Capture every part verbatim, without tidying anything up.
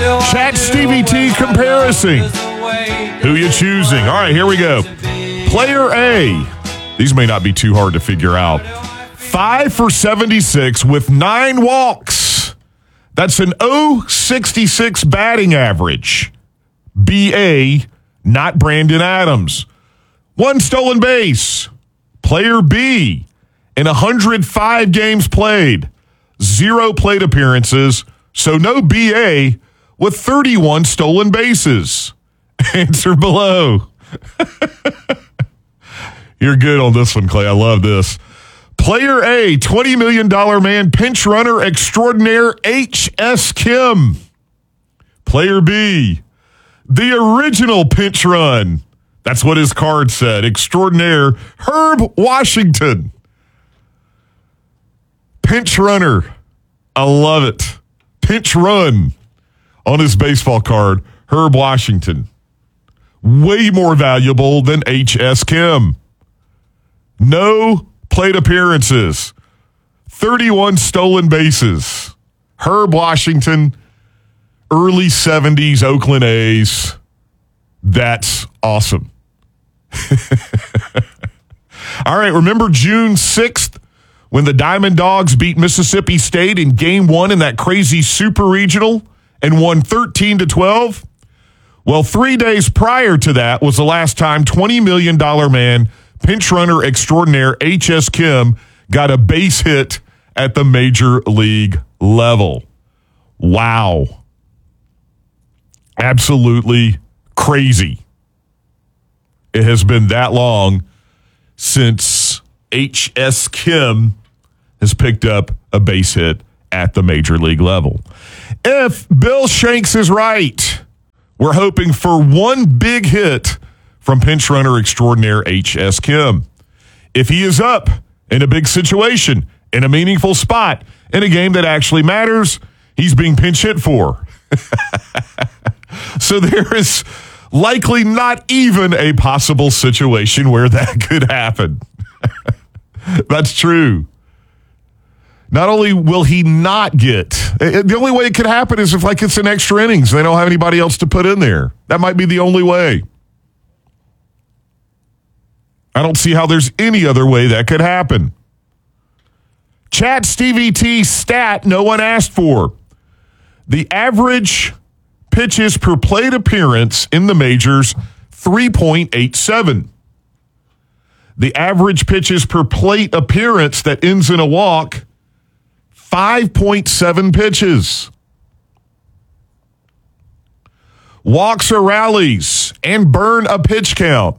Chat Stevie T comparison. Who you choosing? All right, here we go. Player A. These may not be too hard to figure out. Five for seventy-six with nine walks. That's an oh sixty-six batting average. B A, not Brandon Adams. One stolen base. Player B, in one hundred five games played, zero plate appearances, so no B A with thirty-one stolen bases. Answer below. You're good on this one, Clay. I love this. Player A, twenty million dollars man, pinch runner extraordinaire H S. Kim. Player B, the original pinch run. That's what his card said. Extraordinaire Herb Washington. Pinch runner. I love it. Pinch run on his baseball card. Herb Washington. Way more valuable than H S. Kim. No plate appearances. thirty-one stolen bases. Herb Washington, early seventies Oakland A's. That's awesome. All right, remember June sixth when the Diamond Dogs beat Mississippi State in game one in that crazy super regional and won thirteen to twelve? Well, three days prior to that was the last time twenty million dollars man, pinch runner extraordinaire H S. Kim got a base hit at the major league level. Wow. Absolutely crazy. It has been that long since H S. Kim has picked up a base hit at the major league level. If Bill Shanks is right, we're hoping for one big hit from pinch runner extraordinaire H S. Kim. If he is up in a big situation, in a meaningful spot, in a game that actually matters, he's being pinch hit for. So there is likely not even a possible situation where that could happen. That's true. Not only will he not get, the only way it could happen is if like it's an extra innings. They don't have anybody else to put in there. That might be the only way. I don't see how there's any other way that could happen. Chat Stevie T stat no one asked for. The average pitches per plate appearance in the majors, three point eight seven. The average pitches per plate appearance that ends in a walk, five point seven pitches. Walks or rallies and burn a pitch count.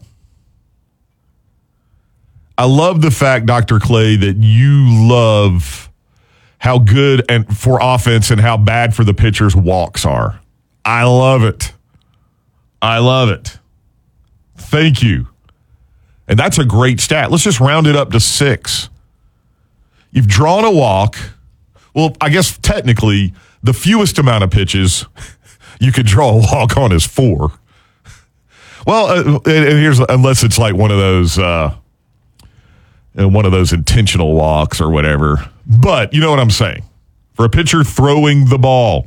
I love the fact, Doctor Clay, that you love how good and for offense and how bad for the pitchers walks are. I love it. I love it. Thank you. And that's a great stat. Let's just round it up to six. You've drawn a walk. Well, I guess technically the fewest amount of pitches you could draw a walk on is four. Well, uh, and here's unless it's like one of those uh, one of those intentional walks or whatever. But you know what I'm saying. For a pitcher throwing the ball,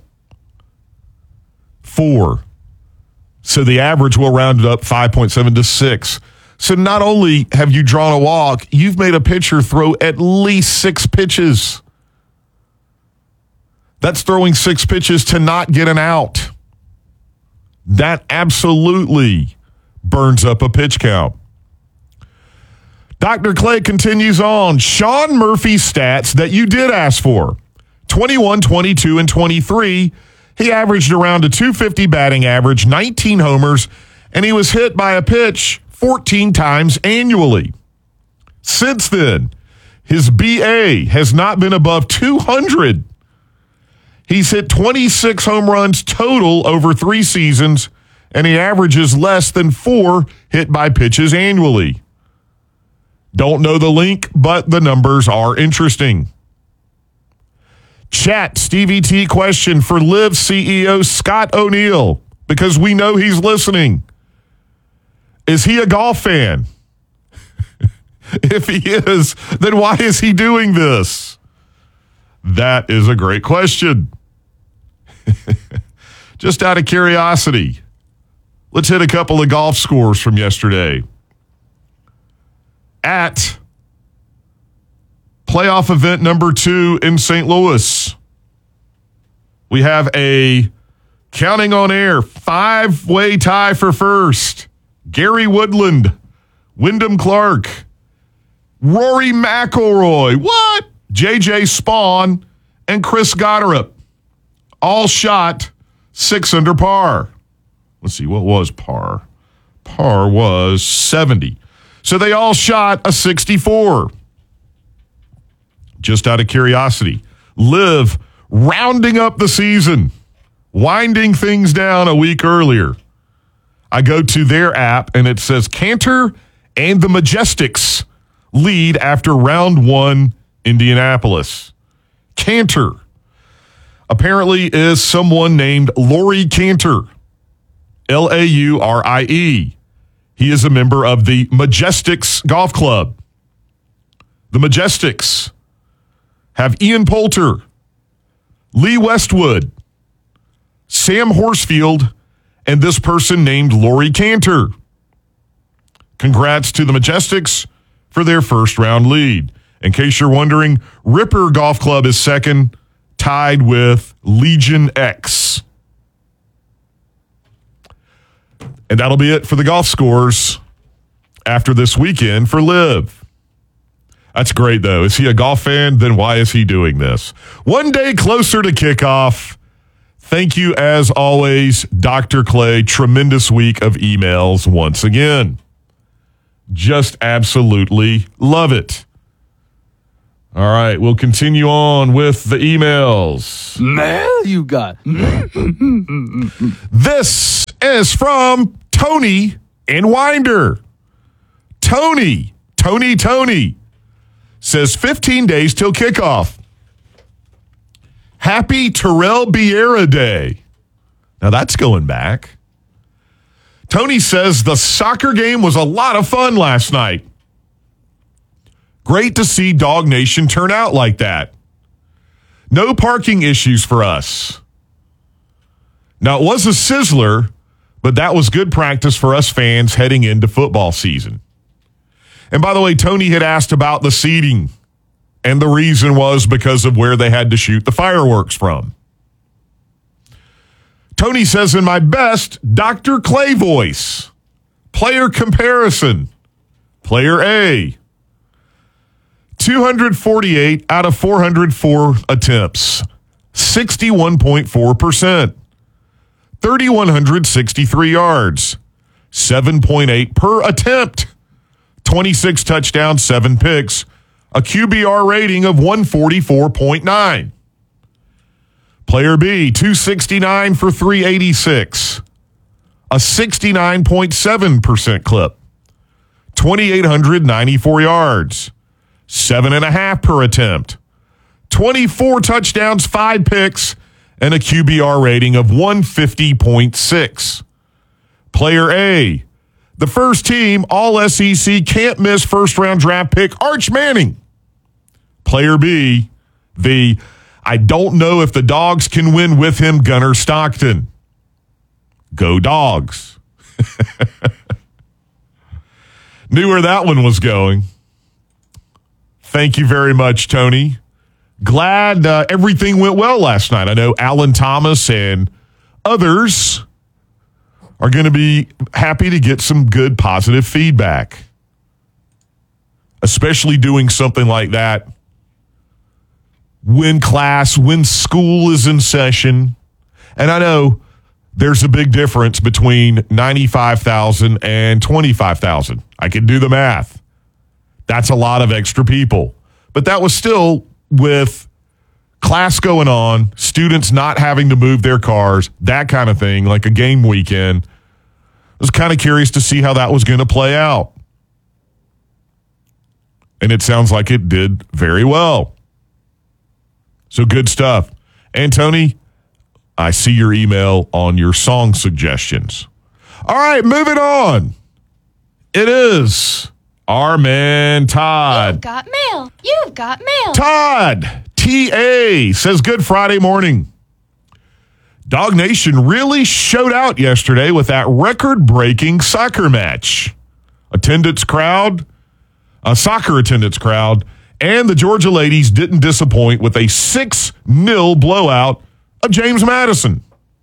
four. So the average will round it up five point seven to six. So not only have you drawn a walk, you've made a pitcher throw at least six pitches. That's throwing six pitches to not get an out. That absolutely burns up a pitch count. Doctor Clay continues on. Sean Murphy's stats that you did ask for. twenty-one, twenty-two, and twenty-three. He averaged around a two fifty batting average, nineteen homers, and he was hit by a pitch fourteen times annually. Since then, his B A has not been above two hundred. He's hit twenty-six home runs total over three seasons, and he averages less than four hit by pitches annually. Don't know the link, but the numbers are interesting. Chat Stevie T question for Live C E O Scott O'Neill, because we know he's listening. Is he a golf fan? If he is, then why is he doing this? That is a great question. Just out of curiosity, let's hit a couple of golf scores from yesterday. At playoff event number two in Saint Louis, we have a counting on air five-way tie for first. Gary Woodland, Wyndham Clark, Rory McIlroy, what? J J Spawn, and Chris Gotterup. All shot six under par. Let's see, what was par? Par was seventy. So they all shot a sixty-four. Just out of curiosity, Liv rounding up the season, winding things down a week earlier. I go to their app and it says Cantor and the Majestics lead after round one, Indianapolis. Cantor apparently is someone named Laurie Cantor, L A U R I E. He is a member of the Majestics Golf Club. The Majestics have Ian Poulter, Lee Westwood, Sam Horsfield, and this person named Laurie Cantor. Congrats to the Majestics for their first round lead. In case you're wondering, Ripper Golf Club is second, tied with Legion X. And that'll be it for the golf scores after this weekend for Liv. That's great, though. Is he a golf fan? Then why is he doing this? One day closer to kickoff. Thank you, as always, Doctor Clay. Tremendous week of emails once again. Just absolutely love it. All right, we'll continue on with the emails. Man, you got. This is from Tony in Winder. Tony, Tony, Tony says fifteen days till kickoff. Happy Terrell Biera Day. Now that's going back. Tony says the soccer game was a lot of fun last night. Great to see Dog Nation turn out like that. No parking issues for us. Now, it was a sizzler, but that was good practice for us fans heading into football season. And by the way, Tony had asked about the seating, and the reason was because of where they had to shoot the fireworks from. Tony says, in my best Doctor Clay voice, player comparison. Player A, two hundred forty-eight out of four hundred four attempts, sixty-one point four percent. three thousand one hundred sixty-three yards, seven point eight per attempt, twenty-six touchdowns, seven picks, a Q B R rating of one forty-four point nine. Player B, two sixty-nine for three eighty-six, a sixty-nine point seven percent clip, two thousand eight hundred ninety-four yards, seven and a half per attempt, twenty-four touchdowns, five picks, and a Q B R rating of one fifty point six. Player A, the first team All S E C can't miss first round draft pick Arch Manning. Player B, the I don't know if the Dogs can win with him Gunnar Stockton. Go Dogs. Knew where that one was going. Thank you very much, Tony. Glad uh, everything went well last night. I know Alan Thomas and others are going to be happy to get some good positive feedback, especially doing something like that when class, when school is in session. And I know there's a big difference between ninety-five thousand and twenty-five thousand. I can do the math. That's a lot of extra people. But that was still with class going on, students not having to move their cars, that kind of thing, like a game weekend. I was kind of curious to see how that was going to play out. And it sounds like it did very well. So good stuff. And Tony, I see your email on your song suggestions. All right, moving on. It is our man Todd. You've got mail. You've got mail. Todd, T A, says, good Friday morning. Dog Nation really showed out yesterday with that record-breaking soccer match. Attendance crowd, a soccer attendance crowd, and the Georgia ladies didn't disappoint with a six nil blowout of James Madison.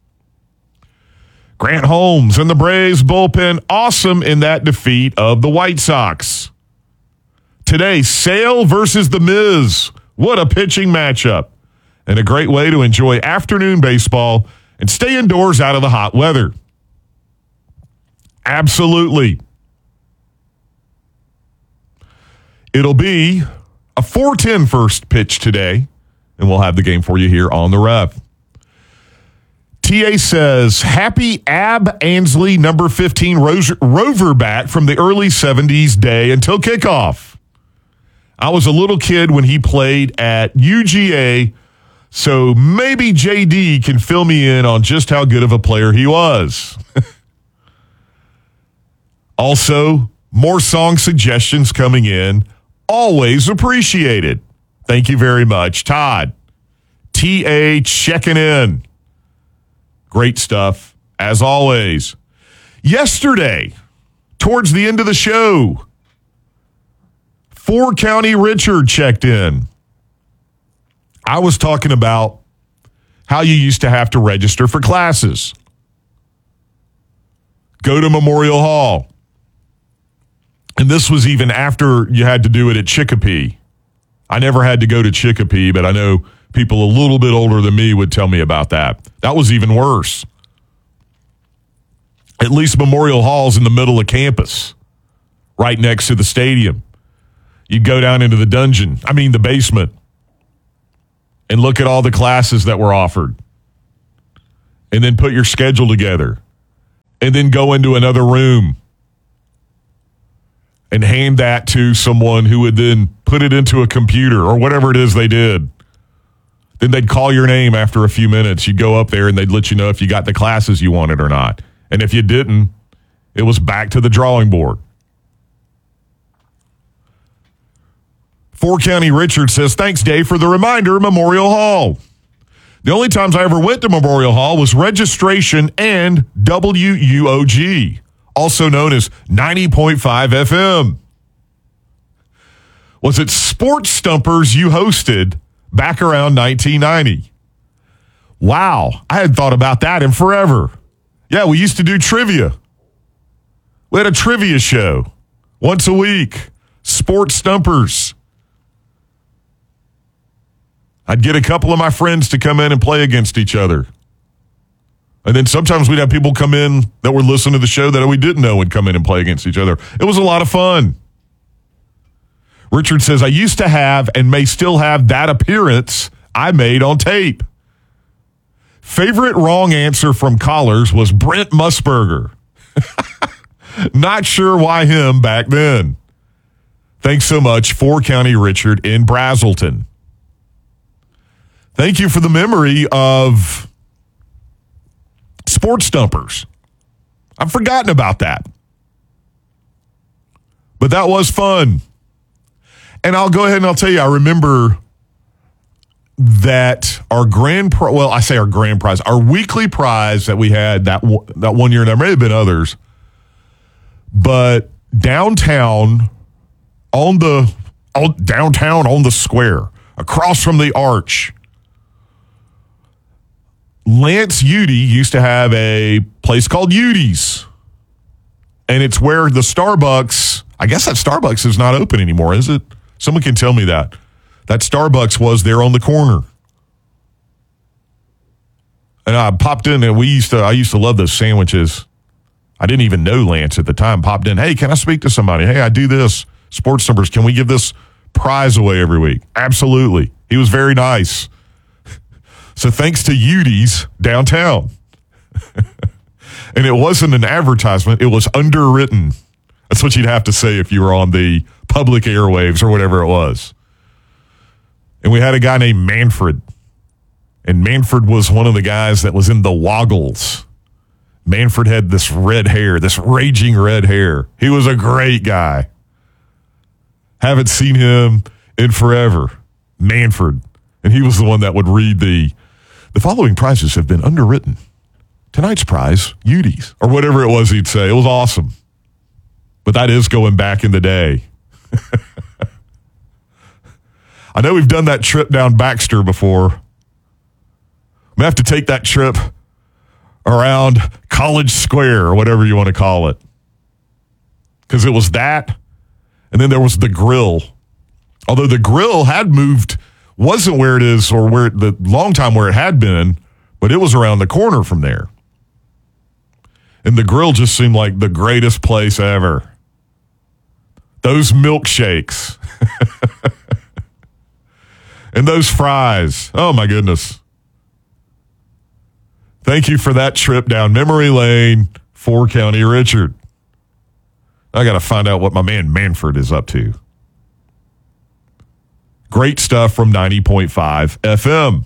Grant Holmes and the Braves bullpen awesome in that defeat of the White Sox. Today, Sale versus The Miz. What a pitching matchup. And a great way to enjoy afternoon baseball and stay indoors out of the hot weather. Absolutely. It'll be a four ten first pitch today, and we'll have the game for you here on the Ref. T A says, happy Ab Ansley number fifteen Rover bat from the early seventies day until kickoff. I was a little kid when he played at U G A, so maybe J D can fill me in on just how good of a player he was. Also, more song suggestions coming in. Always appreciated. Thank you very much. Todd, T A checking in. Great stuff, as always. Yesterday, towards the end of the show, Four County Richard checked in. I was talking about how you used to have to register for classes. Go to Memorial Hall. And this was even after you had to do it at Chicopee. I never had to go to Chicopee, but I know people a little bit older than me would tell me about that. That was even worse. At least Memorial Hall's in the middle of campus, right next to the stadium. You'd go down into the dungeon, I mean the basement, and look at all the classes that were offered. And then put your schedule together. And then go into another room and hand that to someone who would then put it into a computer or whatever it is they did. Then they'd call your name after a few minutes. You'd go up there and they'd let you know if you got the classes you wanted or not. And if you didn't, it was back to the drawing board. Four County Richard says, thanks, Dave, for the reminder, Memorial Hall. The only times I ever went to Memorial Hall was registration and W U O G, also known as ninety point five F M. Was it Sports Stumpers you hosted back around nineteen ninety? Wow, I hadn't thought about that in forever. Yeah, we used to do trivia. We had a trivia show once a week. Sports Stumpers. I'd get a couple of my friends to come in and play against each other. And then sometimes we'd have people come in that were listening to the show that we didn't know would come in and play against each other. It was a lot of fun. Richard says, I used to have and may still have that appearance I made on tape. Favorite wrong answer from callers was Brent Musburger. Not sure why him back then. Thanks so much, Four County Richard in Brazelton. Thank you for the memory of Sports Stumpers. I've forgotten about that. But that was fun. And I'll go ahead and I'll tell you, I remember that our grand prize, well, I say our grand prize, our weekly prize that we had that, that one year, and there may have been others, but downtown on the, on, downtown on the square, across from the arch, Lance Udy used to have a place called Udy's. And it's where the Starbucks, I guess that Starbucks is not open anymore, is it? Someone can tell me that. That Starbucks was there on the corner. And I popped in and we used to, I used to love those sandwiches. I didn't even know Lance at the time. Popped in, hey, can I speak to somebody? Hey, I do this. Sports Numbers. Can we give this prize away every week? Absolutely. He was very nice. So thanks to Udy's downtown. And it wasn't an advertisement. It was underwritten. That's what you'd have to say if you were on the public airwaves or whatever it was. And we had a guy named Manfred. And Manfred was one of the guys that was in the Woggles. Manfred had this red hair, this raging red hair. He was a great guy. Haven't seen him in forever. Manfred. And he was the one that would read the The following prizes have been underwritten. Tonight's prize, Udies, or whatever it was he'd say. It was awesome. But that is going back in the day. I know we've done that trip down Baxter before. I'm going to have to take that trip around College Square or whatever you want to call it. Because it was that, and then there was the grill. Although the grill had moved, wasn't where it is or where the long time where it had been, but it was around the corner from there. And the grill just seemed like the greatest place ever. Those milkshakes. And those fries. Oh, my goodness. Thank you for that trip down memory lane for County Richard. I got to find out what my man Manford is up to. Great stuff from ninety point five F M.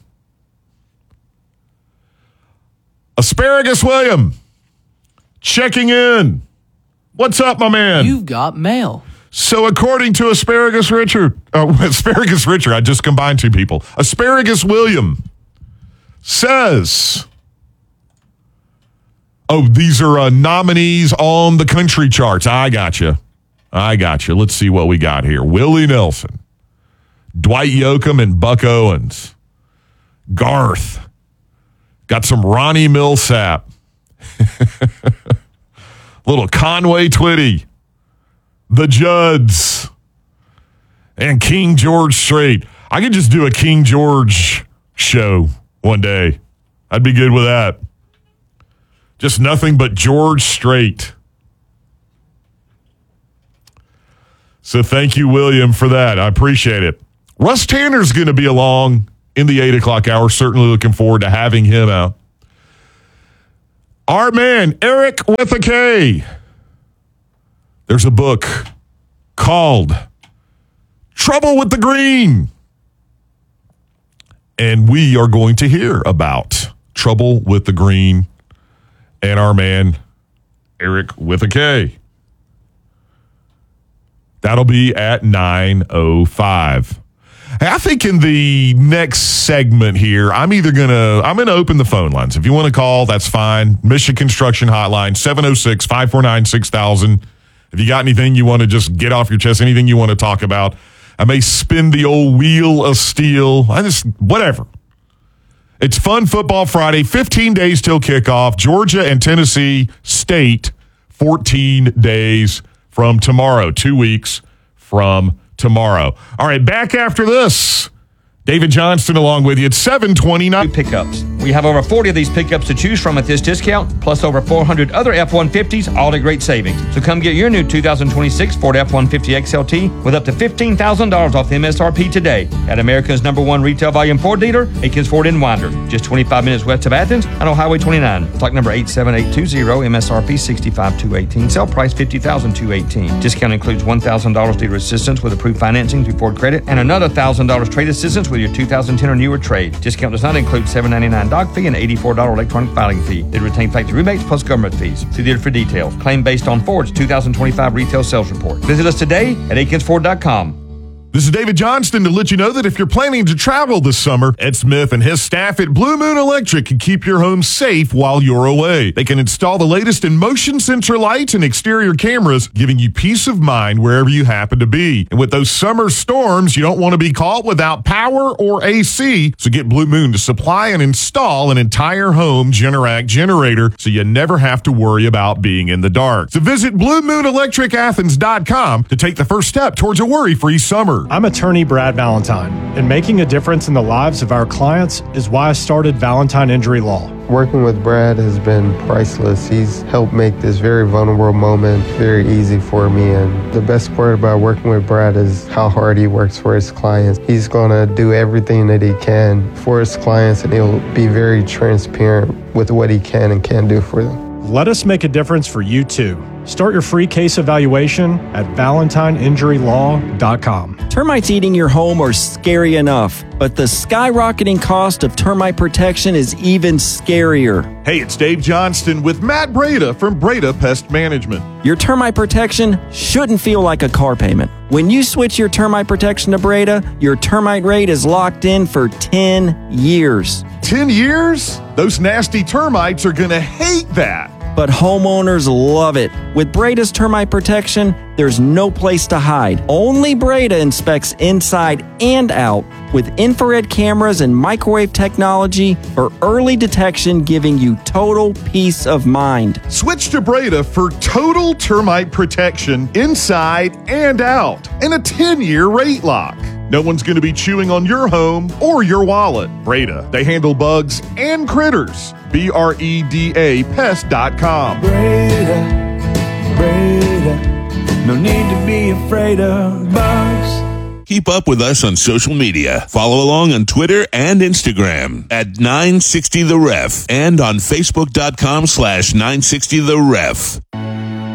Asparagus William, checking in. What's up, my man? You've got mail. So according to Asparagus Richard, uh, Asparagus Richard, I just combined two people. Asparagus William says, oh, these are uh, nominees on the country charts. I got you. I got you. Let's see what we got here. Willie Nelson, Dwight Yoakam, and Buck Owens. Garth. Got some Ronnie Millsap. Little Conway Twitty. The Judds. And King George Strait. I could just do a King George show one day. I'd be good with that. Just nothing but George Strait. So thank you, William, for that. I appreciate it. Russ Tanner's going to be along in the eight o'clock hour. Certainly looking forward to having him out. Our man, Eric with a K. There's a book called Trouble with the Green. And we are going to hear about Trouble with the Green and our man, Eric with a K. That'll be at nine oh five. Hey, I think in the next segment here, I'm either going to, I'm going to open the phone lines. If you want to call, that's fine. Mission Construction Hotline, seven oh six, five four nine, six thousand. If you got anything you want to just get off your chest, anything you want to talk about, I may spin the old wheel of steel. I just, whatever. It's Fun Football Friday, fifteen days till kickoff. Georgia and Tennessee State, fourteen days from tomorrow, two weeks from tomorrow. All right, back after this. David Johnston along with you at seven twenty-nine. Pickups. We have over forty of these pickups to choose from at this discount, plus over four hundred other F one fifties, all at great savings. So come get your new two thousand twenty-six Ford F one fifty X L T with up to fifteen thousand dollars off M S R P today at America's number one retail volume Ford dealer, Akins Ford in Winder, just twenty-five minutes west of Athens and on Highway twenty-nine. Stock number eight seven eight two zero, M S R P sixty-five thousand two hundred eighteen, sale price fifty thousand two hundred eighteen. Discount includes one thousand dollars dealer assistance with approved financing through Ford Credit and another one thousand dollars trade assistance with your two thousand ten or newer trade. Discount does not include seven ninety-nine doc fee and eighty-four dollars electronic filing fee. They retain factory rebates plus government fees. See dealer for details. Claim based on Ford's two thousand twenty-five retail sales report. Visit us today at akins ford dot com. This is David Johnston to let you know that if you're planning to travel this summer, Ed Smith and his staff at Blue Moon Electric can keep your home safe while you're away. They can install the latest in motion sensor lights and exterior cameras, giving you peace of mind wherever you happen to be. And with those summer storms, you don't want to be caught without power or A C, so get Blue Moon to supply and install an entire home Generac generator so you never have to worry about being in the dark. So visit blue moon electric athens dot com to take the first step towards a worry-free summer. I'm attorney Brad Valentine, and making a difference in the lives of our clients is why I started Valentine Injury Law. Working with Brad has been priceless. He's helped make this very vulnerable moment very easy for me, and the best part about working with Brad is how hard he works for his clients. He's going to do everything that he can for his clients, and he'll be very transparent with what he can and can't do for them. Let us make a difference for you too. Start your free case evaluation at valentine injury law dot com. Termites eating your home are scary enough, but the skyrocketing cost of termite protection is even scarier. Hey, it's Dave Johnston with Matt Breda from Breda Pest Management. Your termite protection shouldn't feel like a car payment. When you switch your termite protection to Breda, your termite rate is locked in for ten years. ten years? Those nasty termites are going to hate that. But homeowners love it. With Breda's termite protection, there's no place to hide. Only Breda inspects inside and out with infrared cameras and microwave technology for early detection, giving you total peace of mind. Switch to Breda for total termite protection inside and out and a ten-year rate lock. No one's going to be chewing on your home or your wallet. Breda, they handle bugs and critters. B R E D A pest dot com. Breda, Breda, no need to be afraid of bugs. Keep up with us on social media. Follow along on Twitter and Instagram at nine sixty the ref and on facebook dot com slash nine sixty the ref.